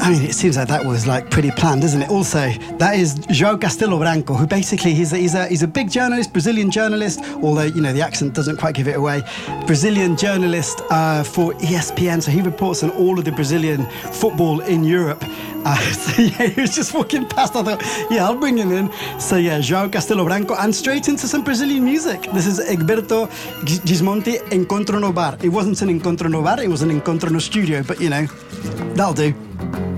I mean, it seems like that was like pretty planned, doesn't it? Also, that is João Castelo Branco, who basically he's a big journalist, Brazilian journalist. Although the accent doesn't quite give it away. Brazilian journalist for ESPN, so he reports on all of the Brazilian football in Europe. So yeah, he was just walking past. I thought, yeah, I'll bring him in. So yeah, João Castelo Branco, and straight into some Brazilian music. This is Egberto Gismonti, Encontro no Bar. It wasn't an Encontro no Bar, it was an Encontro no Studio, but that'll do.